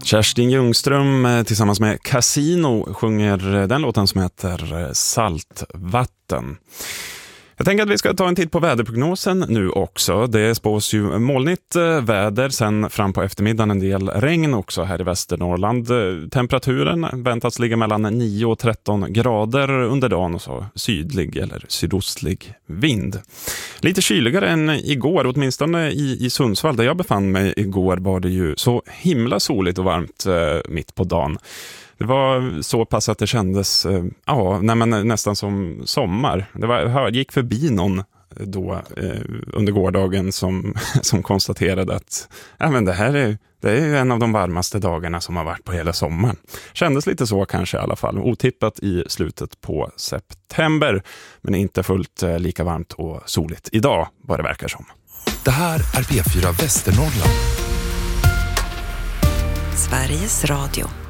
Kerstin Ljungström tillsammans med Casino sjunger den låten som heter Saltvatten. Jag tänker att vi ska ta en titt på väderprognosen nu också. Det spås ju molnigt väder, sen fram på eftermiddagen en del regn också här i Västernorrland. Temperaturen väntas ligga mellan 9 och 13 grader under dagen och så sydlig eller sydostlig vind. Lite kyligare än igår, åtminstone i Sundsvall där jag befann mig igår var det ju så himla soligt och varmt mitt på dagen. Det var så pass att det kändes nästan som sommar. Jag gick förbi någon då under gårdagen som konstaterade att det är en av de varmaste dagarna som har varit på hela sommaren. Kändes lite så kanske i alla fall. Otippat i slutet på september, men inte fullt lika varmt och soligt idag vad det verkar som. Det här är P4 Västernorrland. Sveriges Radio.